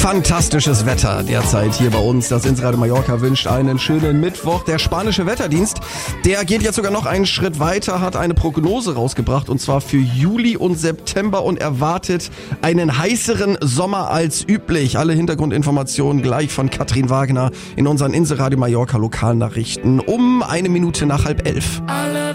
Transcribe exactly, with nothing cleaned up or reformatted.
Fantastisches Wetter derzeit hier bei uns. Das Inseradio Mallorca wünscht einen schönen Mittwoch. Der spanische Wetterdienst, der geht jetzt sogar noch einen Schritt weiter, hat eine Prognose rausgebracht und zwar für Juli und September und erwartet einen heißeren Sommer als üblich. Alle Hintergrundinformationen gleich von Katrin Wagner in unseren Inseradio Mallorca Lokalnachrichten um eine Minute nach halb elf.